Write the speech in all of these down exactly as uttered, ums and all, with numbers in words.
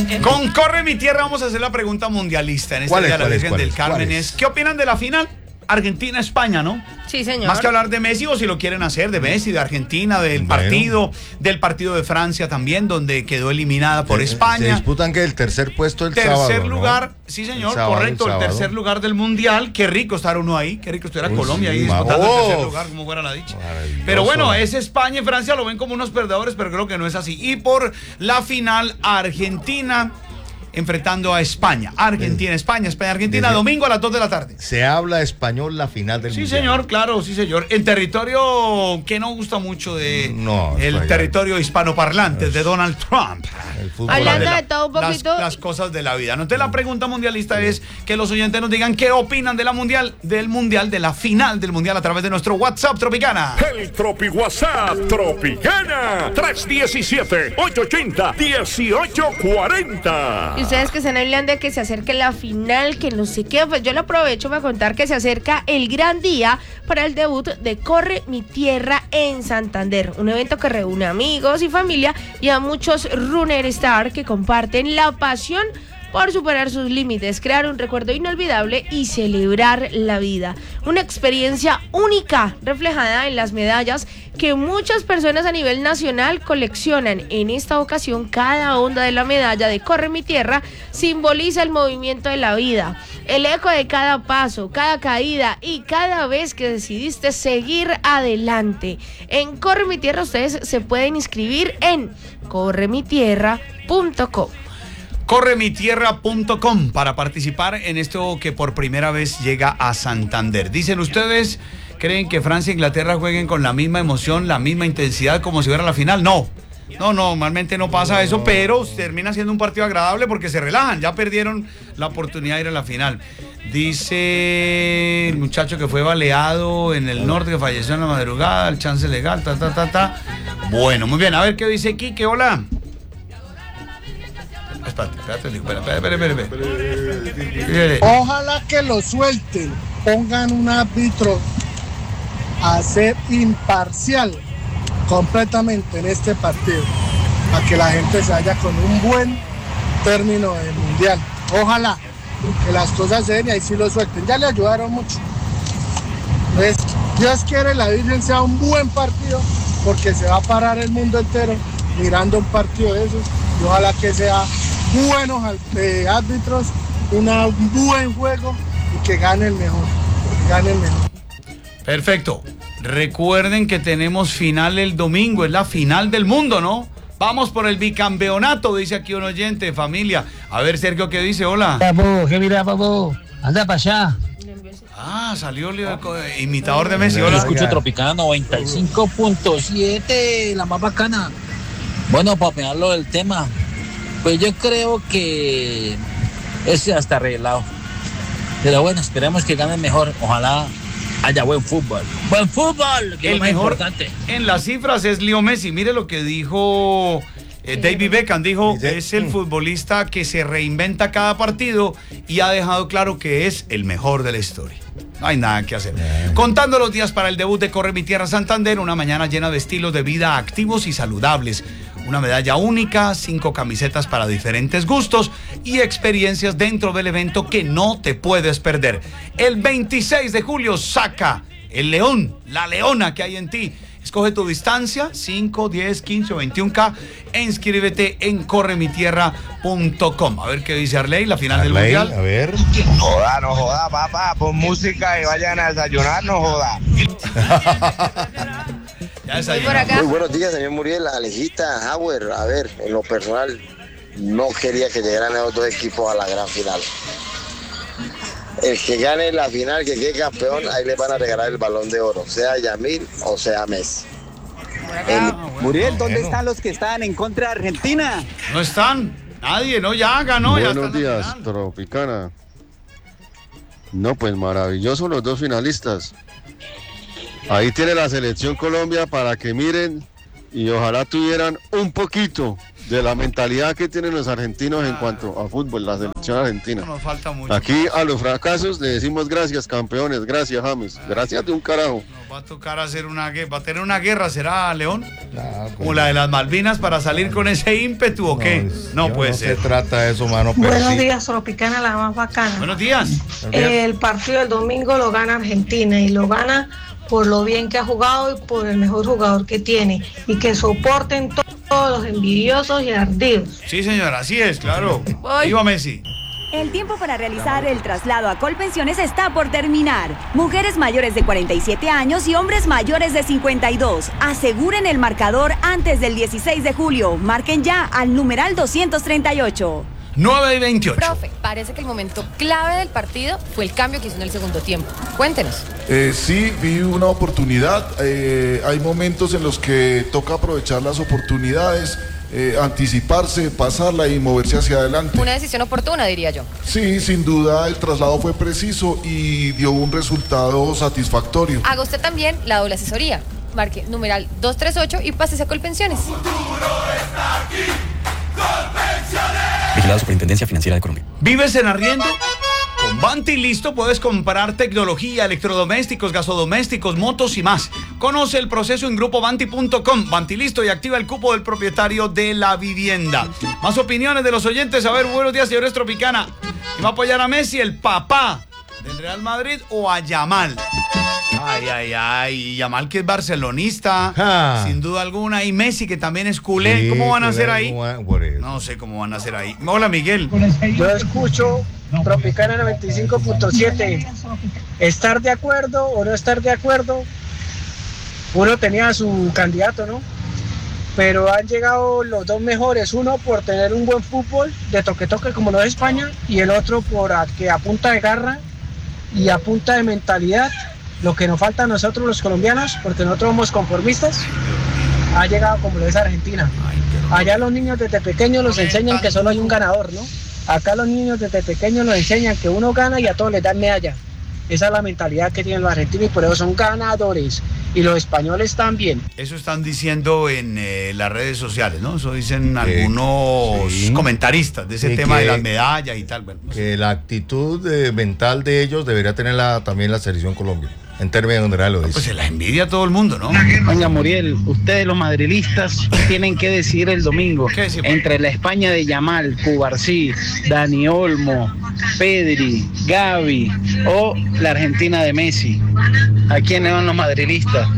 Con Corre mi Tierra vamos a hacer la pregunta mundialista en este día de la Virgen del Carmen. Es, ¿qué opinan de la final? Argentina-España, ¿no? Sí, señor. Más que hablar de Messi, o si lo quieren hacer, de Messi, de Argentina, del bueno. partido, del partido de Francia también, donde quedó eliminada por se, España. Se disputan que el tercer puesto el tercer sábado, Tercer lugar, ¿no? sí señor, el sábado, correcto, el, el tercer lugar del Mundial. Qué rico estar uno ahí, qué rico estuviera Colombia sí, ahí disputando oh, el tercer lugar, como fuera la dicha. Pero bueno, es España y Francia, lo ven como unos perdedores, pero creo que no es así. Y por la final, Argentina enfrentando a España. Argentina, España, España, Argentina, domingo a las dos de la tarde. Se habla español la final del sí, mundial. Sí, señor, claro, sí, señor. En territorio que no gusta mucho de no, el territorio hispanoparlante no, de Donald Trump. Hablando de, la, de todo un poquito. Las, las cosas de la vida. ¿No? Entonces la pregunta mundialista es que los oyentes nos digan qué opinan de la mundial, del mundial, de la final del mundial a través de nuestro WhatsApp Tropicana. El Tropi WhatsApp Tropicana tres uno siete, ocho ocho cero, uno ocho cuatro cero. Y ustedes que están hablando de que se acerca la final, que no sé qué, pues yo lo aprovecho para contar que se acerca el gran día para el debut de Corre mi Tierra en Santander, un evento que reúne amigos y familia y a muchos runner star que comparten la pasión por superar sus límites, crear un recuerdo inolvidable y celebrar la vida. Una experiencia única reflejada en las medallas que muchas personas a nivel nacional coleccionan. En esta ocasión, cada onda de la medalla de Corre mi Tierra simboliza el movimiento de la vida, el eco de cada paso, cada caída y cada vez que decidiste seguir adelante. En Corre mi Tierra ustedes se pueden inscribir en corre mi tierra punto com. corre mi tierra punto com para participar en esto que por primera vez llega a Santander. Dicen ustedes, ¿creen que Francia e Inglaterra jueguen con la misma emoción, la misma intensidad como si fuera la final? No, no, no, normalmente no pasa eso, pero termina siendo un partido agradable porque se relajan, ya perdieron la oportunidad de ir a la final. Dice el muchacho que fue baleado en el norte, que falleció en la madrugada, el chance legal, ta, ta, ta, ta. Bueno, muy bien, a ver qué dice Quique, hola. Espérate, espérate, espérate, espérate, espérate, espérate. Ojalá que lo suelten, pongan un árbitro a ser imparcial completamente en este partido, para que la gente se vaya con un buen término del mundial. Ojalá que las cosas se den y ahí sí lo suelten, ya le ayudaron mucho. Entonces, Dios quiere la Virgen sea un buen partido, porque se va a parar el mundo entero mirando un partido de esos, y ojalá que sea buenos eh, árbitros, una, un buen juego y que gane el mejor, que gane el mejor. Perfecto. Recuerden que tenemos final el domingo, es la final del mundo, ¿no? Vamos por el bicampeonato, dice aquí un oyente, familia. A ver, Sergio, ¿qué dice? Hola. Papu, ¿qué mira, papu? Anda para allá. Ah, salió el imitador de Messi. Hola. Escucho Tropicana noventa y cinco punto siete, la más bacana. Bueno, para opinar del tema, pues yo creo que ese ya está arreglado. Pero bueno, esperemos que gane mejor. Ojalá haya buen fútbol. ¡Buen fútbol! Que el es lo más mejor importante. En las cifras es Leo Messi. Mire lo que dijo eh, David Beckham. Dijo, es el futbolista que se reinventa cada partido y ha dejado claro que es el mejor de la historia. No hay nada que hacer. Bien. Contando los días para el debut de Corre mi Tierra Santander, una mañana llena de estilos de vida activos y saludables. Una medalla única, cinco camisetas para diferentes gustos y experiencias dentro del evento que no te puedes perder. El veintiséis de julio saca el león, la leona que hay en ti. Escoge tu distancia, cinco, diez, quince o veintiún K e inscríbete en corre mi tierra punto com. A ver qué dice Arley, la final Arley, del mundial. A ver. Joda, no joda, papá, pon música y vayan a desayunar, no joda. Muy buenos días, señor Muriel, Alejita, Hauer. A ver, en lo personal, no quería que llegaran los dos equipos a la gran final. El que gane la final, que quede campeón, ahí le van a regalar el balón de oro, sea Yamil o sea Messi. El... Muriel, ¿dónde están los que están en contra de Argentina? No están, nadie, no, ya ganó. Buenos ya días, Tropicana. No, pues maravilloso los dos finalistas. Ahí tiene la selección Colombia para que miren y ojalá tuvieran un poquito de la mentalidad que tienen los argentinos en cuanto a fútbol, la selección argentina. Nos falta mucho. Aquí a los fracasos le decimos gracias, campeones, gracias, James, gracias de un carajo. Va a tocar hacer una guerra, va a tener una guerra, ¿será, León? No, Como la de las Malvinas para salir con ese ímpetu o qué? No, no puede no ser. Se trata de eso, mano. Pero Buenos sí. días, Tropicana, la más bacana. Buenos días. El partido del domingo lo gana Argentina y lo gana por lo bien que ha jugado y por el mejor jugador que tiene. Y que soporten to- todos los envidiosos y ardidos. Sí, señora, así es, claro. Viva Messi. El tiempo para realizar el traslado a Colpensiones está por terminar. Mujeres mayores de cuarenta y siete años y hombres mayores de cincuenta y dos. Aseguren el marcador antes del dieciséis de julio. Marquen ya al numeral doscientos treinta y ocho. nueve y veintiocho. Profe, parece que el momento clave del partido fue el cambio que hizo en el segundo tiempo. Cuéntenos. Eh, sí, vi una oportunidad. Eh, hay momentos en los que toca aprovechar las oportunidades, eh, anticiparse, pasarla y moverse hacia adelante. Una decisión oportuna, diría yo. Sí, sin duda el traslado fue preciso y dio un resultado satisfactorio. Haga usted también la doble asesoría. Marque numeral doscientos treinta y ocho y pásese a Colpensiones. Vigilado Superintendencia Financiera de Colombia. ¿Vives en arriendo? Con Vanti Listo puedes comprar tecnología, electrodomésticos, gasodomésticos, motos y más. Conoce el proceso en grupo vanti punto com. Vanti Listo y activa el cupo del propietario de la vivienda. Más opiniones de los oyentes. A ver, buenos días, señores Tropicana. ¿Quién va a apoyar a Messi, el papá del Real Madrid o a Yamal? Ay, ay, ay. Yamal, que es barcelonista, ah. sin duda alguna. Y Messi, que también es culé. Sí, ¿cómo van a hacer ahí? No sé cómo van a hacer ahí. Hola, Miguel. Yo escucho Tropicana noventa y cinco punto siete. ¿Estar de acuerdo o no estar de acuerdo? Uno tenía su candidato, ¿no? Pero han llegado los dos mejores. Uno por tener un buen fútbol de toque-toque como lo es España, y el otro por a, que a punta de garra y a punta de mentalidad, lo que nos falta a nosotros los colombianos, porque nosotros somos conformistas, ha llegado como lo es Argentina. Allá los niños desde pequeños los enseñan que solo hay un ganador, ¿no? Acá los niños desde pequeños nos enseñan que uno gana y a todos les dan medalla. Esa es la mentalidad que tienen los argentinos y por eso son ganadores. Y los españoles también. Eso están diciendo en eh, las redes sociales, ¿no? Eso dicen algunos sí. comentaristas de ese sí, tema que, de las medallas y tal. Bueno, no que sé. La actitud eh, mental de ellos debería tenerla también la selección Colombia. En términos generales lo dice. Pues se la envidia a todo el mundo, ¿no? Venga, Muriel, ustedes los madrilistas tienen que decidir el domingo entre la España de Yamal, Cubarsí, Dani Olmo, Pedri, Gavi o la Argentina de Messi. ¿A quiénes van los madrilistas?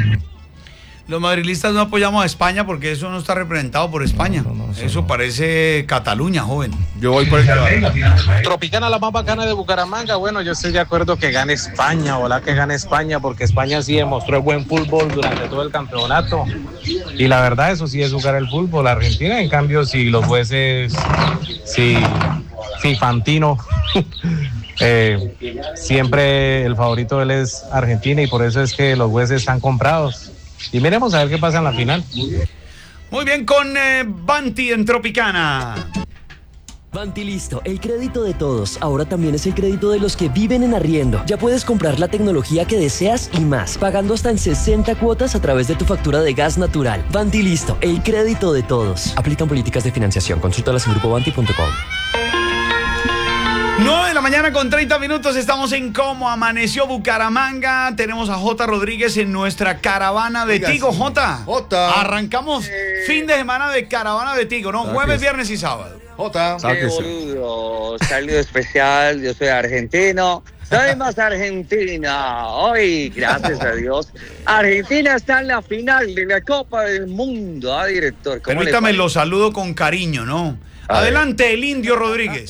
Los madrilistas no apoyamos a España porque eso no está representado por España. No, no, no, eso no. Parece Cataluña, joven. Yo voy por el Tropicana, la más bacana de Bucaramanga. Bueno, yo estoy de acuerdo que gane España, ojalá que gane España, porque España sí demostró buen fútbol durante todo el campeonato. Y la verdad, eso sí es jugar el fútbol. Argentina, en cambio, si los jueces, si, si Fantino, eh, siempre el favorito de él es Argentina y por eso es que los jueces están comprados. Y miremos a ver qué pasa en la final. Muy bien, con eh, Vanti en Tropicana. Vanti Listo, el crédito de todos. Ahora también es el crédito de los que viven en arriendo. Ya puedes comprar la tecnología que deseas y más, pagando hasta en sesenta cuotas a través de tu factura de gas natural. Vanti Listo, el crédito de todos. Aplican políticas de financiación. Consúltalas en grupo vanti punto com. nueve de la mañana con treinta minutos, estamos en Cómo Amaneció Bucaramanga. Tenemos a J. Rodríguez en nuestra caravana de Tigo. J. J. Arrancamos eh... fin de semana de caravana de Tigo, ¿no? Jueves, viernes y sábado. J. Qué boludo, saludo especial, yo soy argentino. Soy más argentina. Hoy, gracias a Dios, Argentina está en la final de la Copa del Mundo, ¿ah, director? Permítame, lo saludo con cariño, ¿no? A Adelante, ver. El Indio Rodríguez.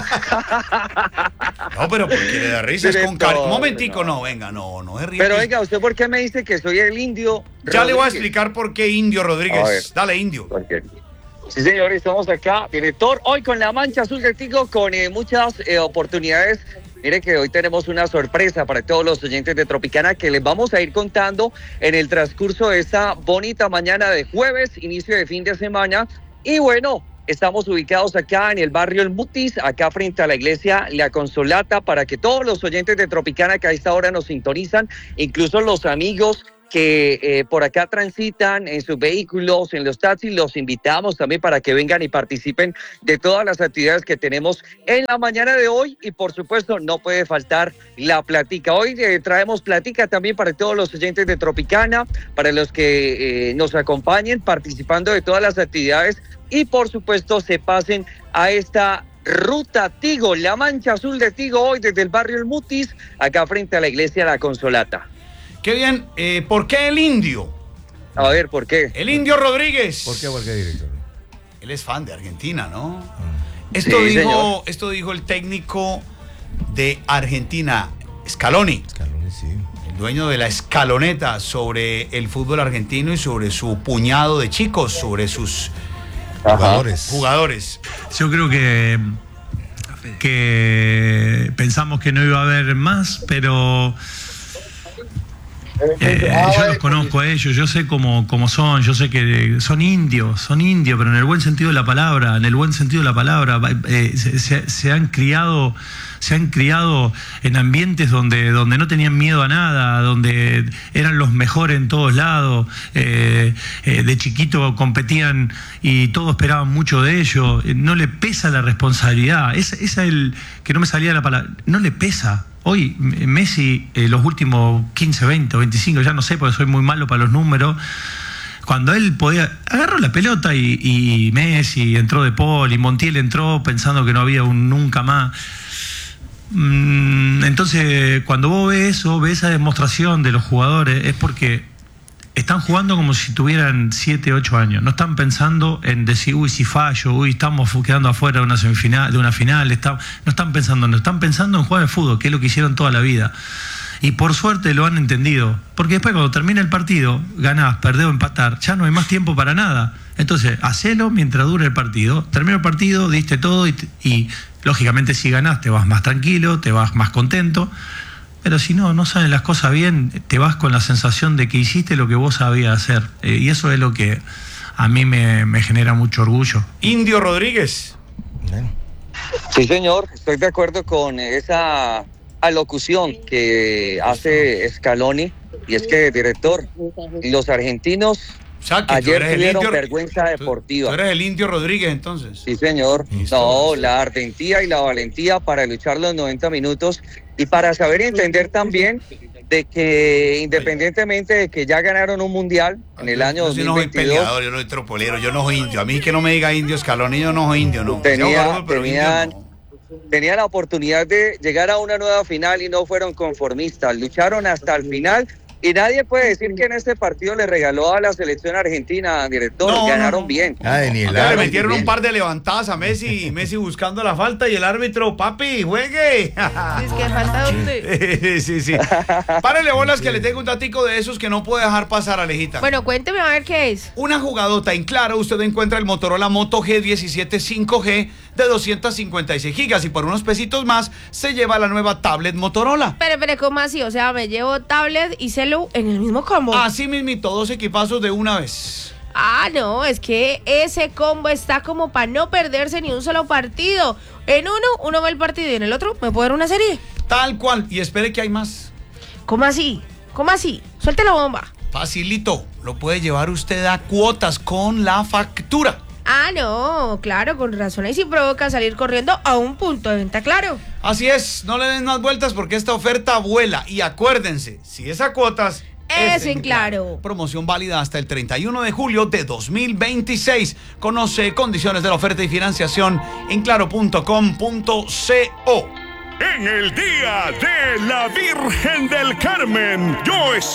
No, pero porque le da risa, es con cariño. Un momentico, no. no, venga, no, no es ríe. Pero venga, ¿usted por qué me dice que soy el Indio Rodríguez? Ya le voy a explicar por qué Indio Rodríguez. Dale, Indio. Okay. Sí, señores, estamos acá, director, hoy con la Mancha Azul de Tigo, con eh, muchas eh, oportunidades. Mire que hoy tenemos una sorpresa para todos los oyentes de Tropicana que les vamos a ir contando en el transcurso de esta bonita mañana de jueves, inicio de fin de semana. Y bueno, estamos ubicados acá en el barrio El Mutis, acá frente a la iglesia La Consolata, para que todos los oyentes de Tropicana que a esta hora nos sintonizan, incluso los amigos que eh, por acá transitan en sus vehículos, en los taxis, los invitamos también para que vengan y participen de todas las actividades que tenemos en la mañana de hoy y por supuesto no puede faltar la platica. Hoy eh, traemos platica también para todos los oyentes de Tropicana, para los que eh, nos acompañen participando de todas las actividades y por supuesto se pasen a esta Ruta Tigo, la mancha azul de Tigo hoy desde el barrio El Mutis, acá frente a la iglesia La Consolata. Qué bien. Eh, ¿Por qué el indio? A ver, ¿por qué? El Indio Rodríguez. ¿Por qué? ¿Por qué, director? Él es fan de Argentina, ¿no? Mm. Esto, sí, dijo, esto dijo el técnico de Argentina, Scaloni. Scaloni, sí. El dueño de la escaloneta sobre el fútbol argentino y sobre su puñado de chicos, sobre sus jugadores. jugadores. Yo creo que, que pensamos que no iba a haber más, pero... Eh, yo los conozco a ellos, yo sé cómo, cómo son, yo sé que son indios, son indios, pero en el buen sentido de la palabra, en el buen sentido de la palabra, eh, se, se, se han criado, se han criado en ambientes donde, donde no tenían miedo a nada, donde eran los mejores en todos lados, eh, eh, de chiquito competían y todos esperaban mucho de ellos, no le pesa la responsabilidad, esa es el que no me salía la palabra, no le pesa. Hoy Messi, eh, los últimos quince, veinte o veinticinco, ya no sé porque soy muy malo para los números, cuando él podía, agarró la pelota y, y Messi entró de Paul y Montiel entró pensando que no había un nunca más. Mm, entonces, cuando vos ves eso, ves esa demostración de los jugadores, es porque están jugando como si tuvieran siete, ocho años. No están pensando en decir, uy, si fallo, uy, estamos quedando afuera de una semifinal, de una final. Está, no están pensando, no están pensando en jugar al fútbol, que es lo que hicieron toda la vida. Y por suerte lo han entendido. Porque después cuando termina el partido, ganás, perdés o empatar, ya no hay más tiempo para nada. Entonces, hacelo mientras dure el partido. Termina el partido, diste todo y, y lógicamente si ganás te vas más tranquilo, te vas más contento. Pero si no, no salen las cosas bien, te vas con la sensación de que hiciste lo que vos sabías hacer. Eh, y eso es lo que a mí me, me genera mucho orgullo. Indio Rodríguez. Sí, señor, estoy de acuerdo con esa alocución que hace Scaloni. Y es que, director, los argentinos o sea, que ayer tuvieron indio, vergüenza deportiva. Tú eres el Indio Rodríguez, entonces. Sí, señor. No, la ardentía y la valentía para luchar los noventa minutos y para saber y entender también de que independientemente de que ya ganaron un mundial en el año dos mil veintidós. Yo no soy peleador, yo no soy tropolero, yo no soy indio. A mí que no me diga indio Scaloni, yo no soy indio, no. Tenía, gordo, pero tenían, indio no. tenían la oportunidad de llegar a una nueva final y no fueron conformistas. Lucharon hasta el final. Y nadie puede decir que en este partido le regaló a la selección argentina, director, no, ganaron no. bien. Ay, ni el le metieron bien. Un par de levantadas a Messi, Messi buscando la falta y el árbitro, papi, juegue. Es que falta dónde. Sí, sí. Párele bolas que le tengo un datico de esos que no puede dejar pasar, Alejita. Bueno, cuénteme a ver qué es. Una jugadota en Claro, usted encuentra el Motorola Moto G diecisiete cinco G de doscientos cincuenta y seis gigas y por unos pesitos más se lleva la nueva tablet Motorola. Pero, pero, ¿cómo así? O sea, me llevo tablet y celular en el mismo combo. Así mismito, dos equipazos de una vez. Ah, no, es que ese combo está como para no perderse ni un solo partido. En uno, uno ve el partido y en el otro me puede ver una serie. Tal cual, y espere que hay más. ¿Cómo así? ¿Cómo así? Suelte la bomba. Facilito, lo puede llevar usted a cuotas con la factura. Ah, no, claro, con razón. Ahí sí provoca salir corriendo a un punto de venta, Claro. Así es, no le den más vueltas porque esta oferta vuela. Y acuérdense, si es a cuotas, es, es en Claro. Claro. Promoción válida hasta el treinta y uno de julio de dos mil veintiséis. Conoce condiciones de la oferta y financiación en claro punto com punto co. En el Día de la Virgen del Carmen, yo estoy